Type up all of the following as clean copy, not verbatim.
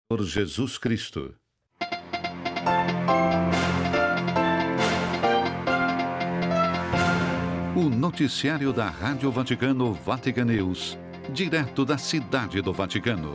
Por Jesus Cristo. O noticiário da Rádio Vaticano Vatican News, direto da Cidade do Vaticano.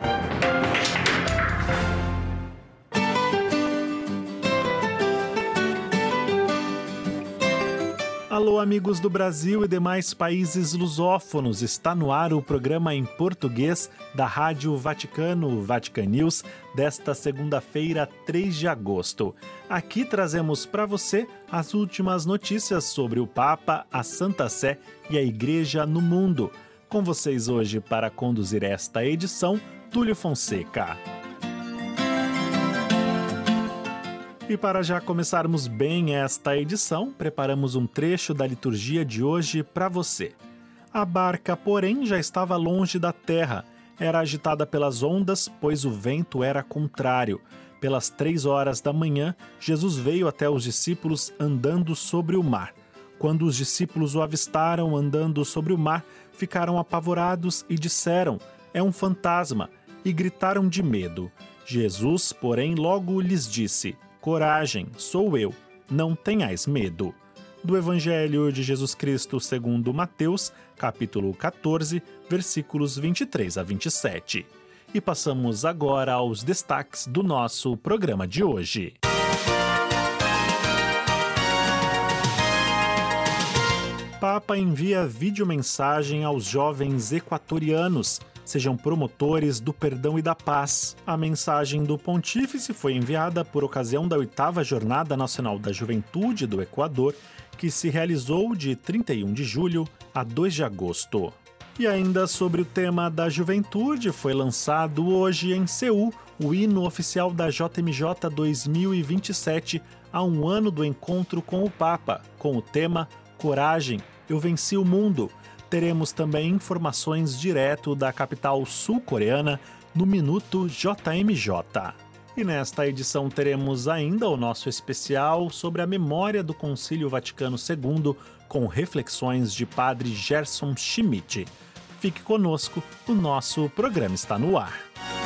Alô, amigos do Brasil e demais países lusófonos. Está no ar o programa em português da Rádio Vaticano, Vatican News, desta segunda-feira, 3 de agosto. Aqui trazemos para você as últimas notícias sobre o Papa, a Santa Sé e a Igreja no mundo. Com vocês hoje para conduzir esta edição, Túlio Fonseca. E para já começarmos bem esta edição, preparamos um trecho da liturgia de hoje para você. A barca, porém, já estava longe da terra. Era agitada pelas ondas, pois o vento era contrário. Pelas 3 horas da manhã, Jesus veio até os discípulos andando sobre o mar. Quando os discípulos o avistaram andando sobre o mar, ficaram apavorados e disseram: "É um fantasma!" e gritaram de medo. Jesus, porém, logo lhes disse: "Coragem, sou eu, não tenhais medo." Do Evangelho de Jesus Cristo segundo Mateus, capítulo 14, versículos 23 a 27. E passamos agora aos destaques do nosso programa de hoje. Papa envia videomensagem aos jovens equatorianos. Sejam promotores do perdão e da paz. A mensagem do Pontífice foi enviada por ocasião da 8ª Jornada Nacional da Juventude do Equador, que se realizou de 31 de julho a 2 de agosto. E ainda sobre o tema da juventude, foi lançado hoje em Seul o hino oficial da JMJ 2027, a um ano do encontro com o Papa, com o tema Coragem, eu venci o mundo. Teremos também informações direto da capital sul-coreana no Minuto JMJ. E nesta edição teremos ainda o nosso especial sobre a memória do Concílio Vaticano II, com reflexões de Padre Gerson Schmidt. Fique conosco, o nosso programa está no ar.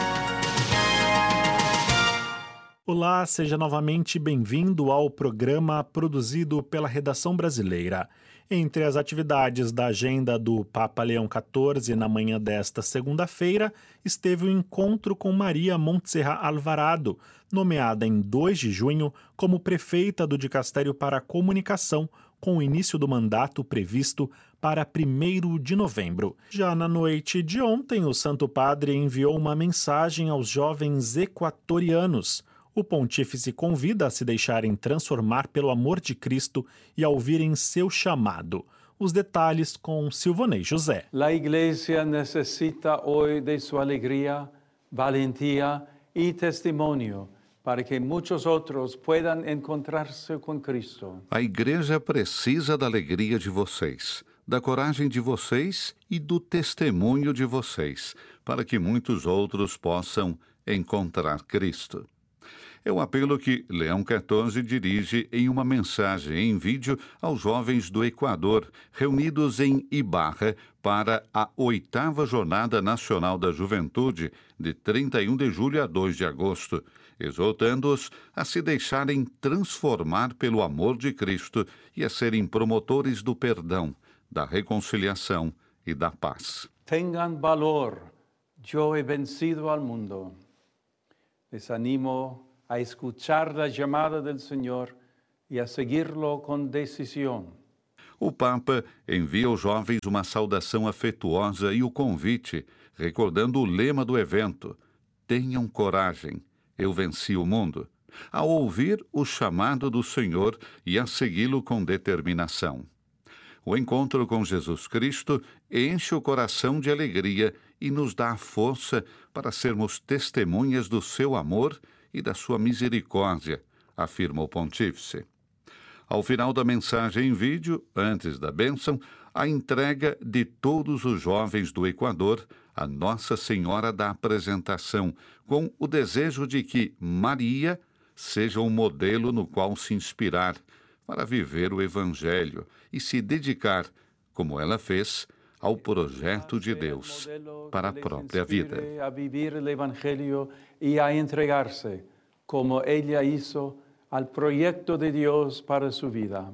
Olá, seja novamente bem-vindo ao programa produzido pela Redação Brasileira. Entre as atividades da agenda do Papa Leão XIV na manhã desta segunda-feira, esteve o encontro com Maria Montserrat Alvarado, nomeada em 2 de junho como prefeita do Dicastério para a Comunicação, com o início do mandato previsto para 1º de novembro. Já na noite de ontem, o Santo Padre enviou uma mensagem aos jovens equatorianos. O Pontífice convida a se deixarem transformar pelo amor de Cristo e a ouvirem seu chamado. Os detalhes com Silvonei José. A Igreja necessita hoje de sua alegria, valentia e testemunho, para que muitos outros possam encontrar-se com Cristo. A Igreja precisa da alegria de vocês, da coragem de vocês e do testemunho de vocês, para que muitos outros possam encontrar Cristo. É o apelo que Leão XIV dirige em uma mensagem em vídeo aos jovens do Equador, reunidos em Ibarra para a 8ª Jornada Nacional da Juventude, de 31 de julho a 2 de agosto, exortando-os a se deixarem transformar pelo amor de Cristo e a serem promotores do perdão, da reconciliação e da paz. Tenham valor, eu he vencido al mundo. Les animo a escuchar a chamada do Senhor e a seguir-lo com decisão. O Papa envia aos jovens uma saudação afetuosa e o convite, recordando o lema do evento: tenham coragem, eu venci o mundo, ao ouvir o chamado do Senhor e a segui-lo com determinação. O encontro com Jesus Cristo enche o coração de alegria e nos dá a força para sermos testemunhas do seu amor e da sua misericórdia, afirma o Pontífice. Ao final da mensagem em vídeo, antes da bênção, a entrega de todos os jovens do Equador a Nossa Senhora da Apresentação, com o desejo de que Maria seja um modelo no qual se inspirar para viver o Evangelho e se dedicar, como ela fez, ao projeto de Deus para a própria vida. A viver o Evangelho e a entregar-se, como ela hizo, ao projeto de Deus para sua vida.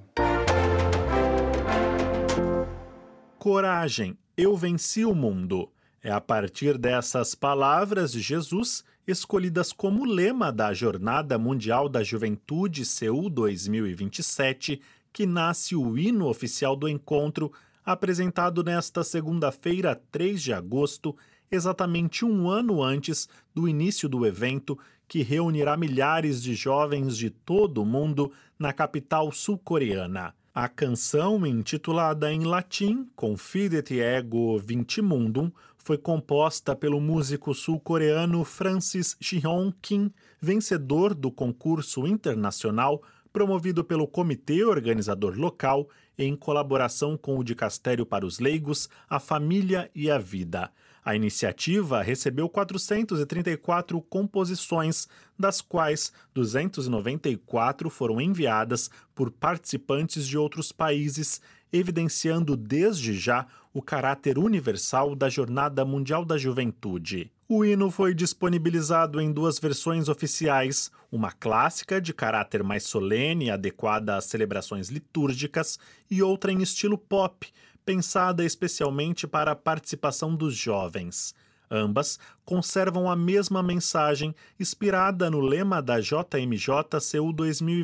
Coragem, eu venci o mundo. É a partir dessas palavras de Jesus, escolhidas como lema da Jornada Mundial da Juventude Seul 2027, que nasce o hino oficial do encontro, apresentado nesta segunda-feira, 3 de agosto, exatamente um ano antes do início do evento, que reunirá milhares de jovens de todo o mundo na capital sul-coreana. A canção, intitulada em latim Confidete Ego Vinci Mundum, foi composta pelo músico sul-coreano Francis Jeong Kim, vencedor do concurso internacional promovido pelo comitê organizador local em colaboração com o Dicastério para os Leigos, a Família e a Vida. A iniciativa recebeu 434 composições, das quais 294 foram enviadas por participantes de outros países, evidenciando desde já o caráter universal da Jornada Mundial da Juventude. O hino foi disponibilizado em duas versões oficiais, uma clássica de caráter mais solene, adequada às celebrações litúrgicas, e outra em estilo pop, pensada especialmente para a participação dos jovens. Ambas conservam a mesma mensagem, inspirada no lema da JMJ Seul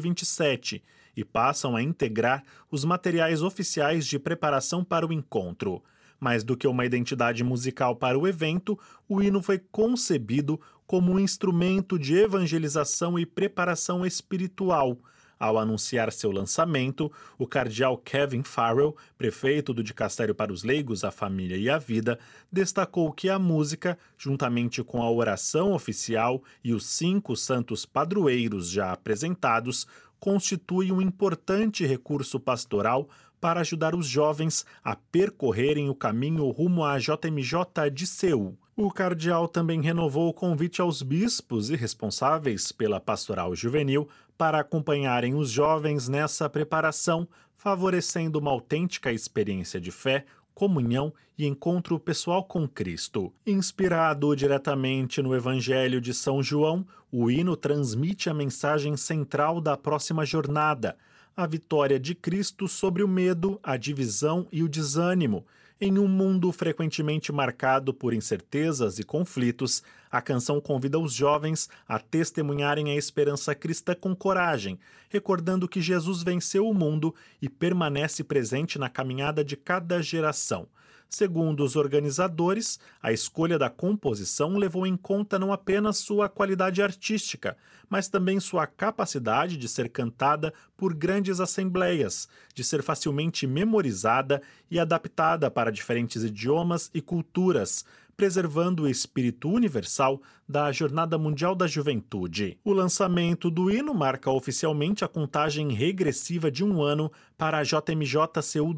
2027, e passam a integrar os materiais oficiais de preparação para o encontro. Mais do que uma identidade musical para o evento, o hino foi concebido como um instrumento de evangelização e preparação espiritual. Ao anunciar seu lançamento, o cardeal Kevin Farrell, prefeito do Dicastério para os Leigos, a Família e a Vida, destacou que a música, juntamente com a oração oficial e os 5 santos padroeiros já apresentados, constitui um importante recurso pastoral para ajudar os jovens a percorrerem o caminho rumo à JMJ de Seul. O cardeal também renovou o convite aos bispos e responsáveis pela pastoral juvenil para acompanharem os jovens nessa preparação, favorecendo uma autêntica experiência de fé, comunhão e encontro pessoal com Cristo. Inspirado diretamente no Evangelho de São João, o hino transmite a mensagem central da próxima jornada, a vitória de Cristo sobre o medo, a divisão e o desânimo. Em um mundo frequentemente marcado por incertezas e conflitos, a canção convida os jovens a testemunharem a esperança cristã com coragem, recordando que Jesus venceu o mundo e permanece presente na caminhada de cada geração. Segundo os organizadores, a escolha da composição levou em conta não apenas sua qualidade artística, mas também sua capacidade de ser cantada por grandes assembleias, de ser facilmente memorizada e adaptada para diferentes idiomas e culturas, preservando o espírito universal da Jornada Mundial da Juventude. O lançamento do hino marca oficialmente a contagem regressiva de um ano para a JMJ Seul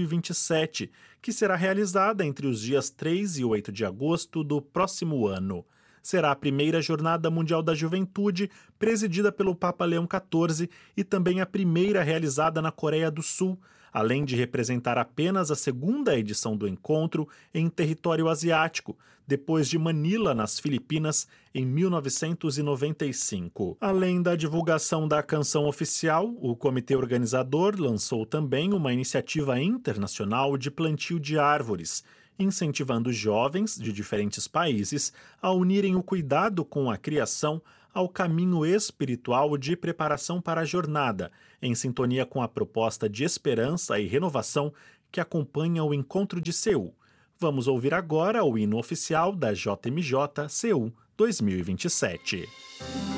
2027, que será realizada entre os dias 3 e 8 de agosto do próximo ano. Será a primeira Jornada Mundial da Juventude, presidida pelo Papa Leão XIV, e também a primeira realizada na Coreia do Sul, além de representar apenas a segunda edição do encontro em território asiático, depois de Manila, nas Filipinas, em 1995. Além da divulgação da canção oficial, o comitê organizador lançou também uma iniciativa internacional de plantio de árvores, incentivando jovens de diferentes países a unirem o cuidado com a criação ao caminho espiritual de preparação para a jornada, em sintonia com a proposta de esperança e renovação que acompanha o encontro de Seul. Vamos ouvir agora o hino oficial da JMJ Seul 2027.